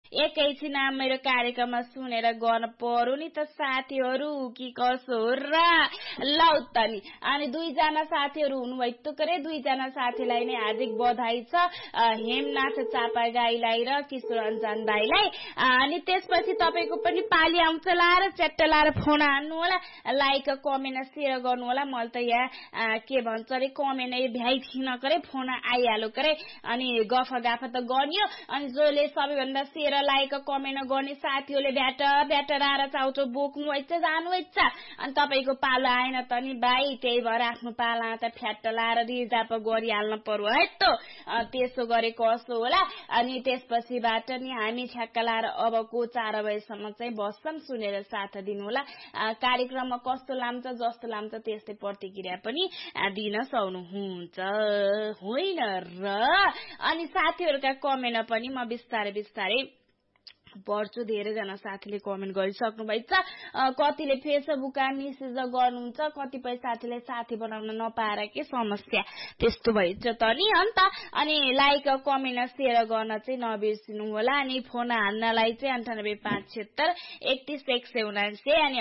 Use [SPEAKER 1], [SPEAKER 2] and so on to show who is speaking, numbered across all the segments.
[SPEAKER 1] एकैछिन मेरो कार्यक्रममा सुनेर गर्न पर्यो नि त साथीहरू कि कसो हो र लौ त नि। अनि दुईजना साथीहरू हुनुभएको करे, दुईजना साथीलाई नै हार्दिक बधाई छ, हेमनाथ चापागाईलाई र किशोर अन्जान दाईलाई। अनि त्यसपछि तपाईको पनि पाली आउँछ लाएर च्याट्ट लाएर फोन हान्नु होला, लाइक कमेन्ट सेयर गर्नु होला। मैले त यहाँ के भन्छ अरे कमेन्ट भ्याइ थिन करे, फोन आइहाल्यो करे, अनि गफ गाफ त गर्नियो। अनि जसले सबैभन्दा सेयर लाइक कमेन्ट गर्ने साथीहरूले भ्याट भ्याट रार चाउचो बोक्नु हैछ जानु हैछ। अनि तपाईको पालो आएन त नि भाइ, त्यही भएर आफ्नो पाला त फ्याट लाएर रिजाप गरिहाल्न पर्यो है त। त्यसो गरे कसो होला। अनि त्यसपछिबाट नि हामी ठ्याक्क लाएर अबको 4 बजेसम्म चाहिँ बस्छौं, सुनेर साथ दिनु होला। कार्यक्रममा कस्तो लाम्छ जस्तो लाम्छ त्यस्तै प्रतिक्रिया पनि दिन सक्नुहुन्छ होइन र। अनि साथीहरुका कमेन्ट पनि म बिस्तारै पढ्छु। धेरैजना साथीले कमेन्ट गरिसक्नु भएको छ। कतिले फेसबुकमा मेसेज गर्नुहुन्छ, कतिपय साथीले साथी बनाउन नपाएर के समस्या त्यस्तो भइन्छ त नि अन्त। अनि लाइक कमेन्ट सेयर गर्न चाहिँ नबिर्सिनु होला। अनि फोन हान्नलाई चाहिँ 9857 31179 अनि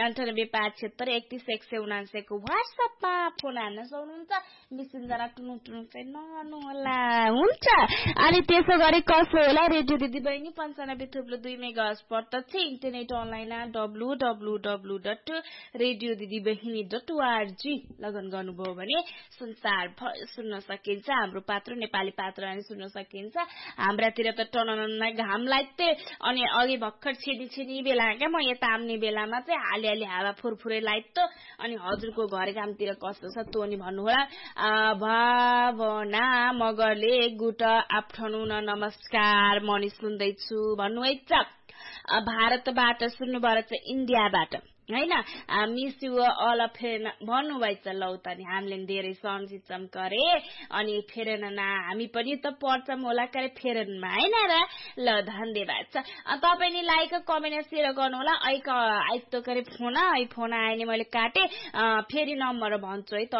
[SPEAKER 1] 9857 31179 को व्हाट्सएपमा फोन हान्न सक्नुहुन्छ। मेसेन्जरमा टुनु चाहिँ नगर्नु होला, हुन्छ। अनि त्यसो गरी कसो होला, रेडियो दिदी बहिनी 95.2 मेगाहर्ज पर्दछ। इन्टरनेट अनलाइनमा www.radiodidibahini.org लगन गर्नुभयो भने संसार भर सुन्न सकिन्छ। हाम्रो पात्र नेपाली पात्रहरू सुन्न सकिन्छ। हाम्रातिर त टननन घाम लाग्थे। अनि अघि भर्खर छिनी बेला क्या म यता आउने बेलामा चाहिँ हालिहाली हावा फुरफुरे लाग्थ्यो। अनि हजुरको घर कामतिर कस्तो छ त्यो नि भन्नु होला। भावना मगरले गुड आफ्टरनुन नमस्कार मनी सुन्दैछु भन्नुहुन्छ। भारतबाट सुन्नुभयो चाहिँ इन्डियाबाट हैन। मिस यु अल अफ भन्नुभएको छ। लौ त नि हामीले धेरै सम्झिन्छौं करे। अनि फेरन हामी पनि त पढ्छौं होला करे फेरनमा हैन र। ल धन्यवाद छ। तपाईले लाइक कमेन्ट सेयर गर्नु होला। आइतो करे फोन आएन मैले काटे। फेरि नम्बर भन्छु है त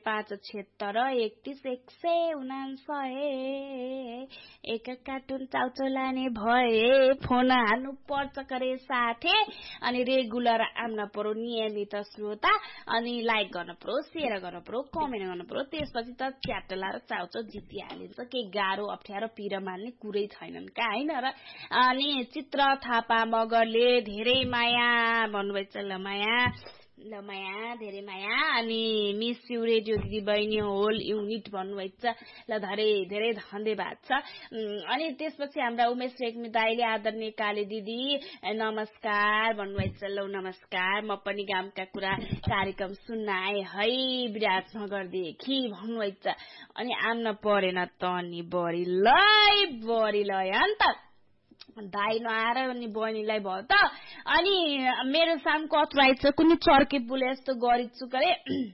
[SPEAKER 1] 9857 एक कार्टुन चाउचो लाने भए फोन हान्नु पर्छ करे साथे। अनि रेगुलर आउन पर्यो नियमित श्रोता। अनि लाइक गर्न पर्यो, सेयर गर्न पर्यो, कमेन्ट गर्न पर्यो। त्यसपछि त च्याट लाएर चाउचो जितिहालिन्छ। केही गाह्रो अप्ठ्यारो पिर मान्ने कुरै छैनन् का हैन र। अनि चित्र थापा मगरले धेरै माया भन्नुभएको छ। ल माया धेरै माया। अनि मिस यु रेडियो दिदी बहिनी होल युनिट भन्नुभएको छ। ल धेरै धन्यवाद छ। अनि त्यसपछि हाम्रा उमेश रेग्मी दाइले आदरणीय काली दिदी नमस्कार भन्नुभएको छ। ल नमस्कार, म पनि गामका कुरा कार्यक्रम सुन्न आए है विराटनगरदेखि भन्नुभएको छ। अनि आम्न परेन त नि बढी लय अन्त दाइ नआएर अनि बहिनीलाई भयो त। अनि मेरो साम कत्रो आइछ कुनै चर्के बुले जस्तो गरिछु करे।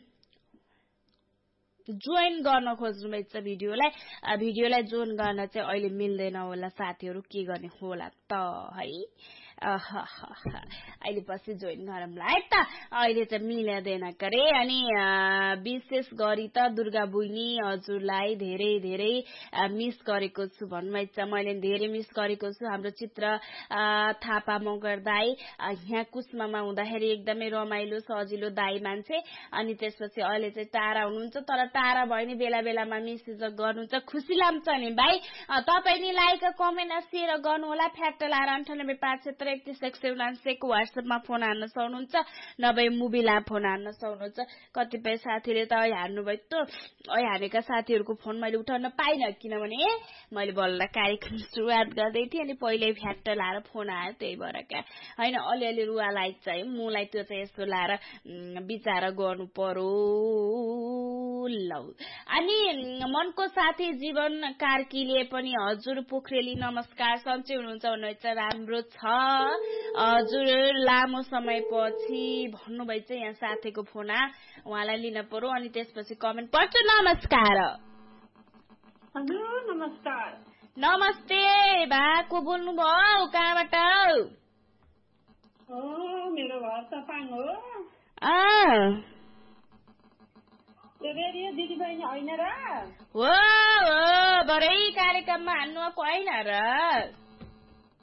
[SPEAKER 1] जोइन गर्न खोज्नु भएको छ भिडियोलाई जोइन गर्न चाहिँ अहिले मिल्दैन होला साथीहरु। के गर्ने होला त है। अहिले पछि जोइन गरौँला है त। अहिले चाहिँ मिल्दैन करे। अनि विशेष गरी त दुर्गा बहिनी हजुरलाई धेरै मिस गरेको छु भन्नुभएको छ। मैले धेरै मिस गरेको छु। हाम्रो चित्र थापा मगर दाई यहाँ कुस्मामा हुँदाखेरि एकदमै रमाइलो सजिलो दाई मान्छे। अनि त्यसपछि अहिले चाहिँ टाढा हुनुहुन्छ, तर टाढा भयो नि बेला बेलामा मेसेज गर्नुहुन्छ, खुसी लाग्छ नि भाइ। तपाईले लाइक कमेन्ट सेयर गर्नु होला। फ्याक्ट लाएर 9857 को व्हाट्सएपमा फोन हान्न सक्नुहुन्छ, नभए मुभीलाई फोन हान्न सक्नुहुन्छ। कतिपय साथीले त हान्नु भयो। हानेका साथीहरुको फोन मैले उठाउन पाइन, किनभने मैले बल्ल कार्यक्रम सुरुवात गर्दै थिएँ। अनि पहिले फ्याक्ट लाएर फोन आयो, त्यही भएर क्या हैन। अलिअलि रुवा लाग्छ है मुलाई, त्यो चाहिँ यस्तो लाएर विचार गर्नु पर्यो। लौ अनि मनको साथी जीवन कार्कीले पनि हजुर पोखरेली नमस्कार सन्चै हुनुहुन्छ भन्नुहुन्छ। राम्रो छ हजुर, लामो समयपछि भन्नुभएको छ। यहाँ साथीको फोन उहाँलाई लिन पर्यो। अनि त्यसपछि कमेन्ट पढ्छु। नमस्कार
[SPEAKER 2] हजुर। नमस्कार।
[SPEAKER 1] नमस्ते बा, को बोल्नु भयो, कहाँबाट?
[SPEAKER 2] मेरो घर सपाङ हो। रेडियो दिदी बहिनी होइन र?
[SPEAKER 1] हो बरै कार्यक्रममा हान्नु होइन र?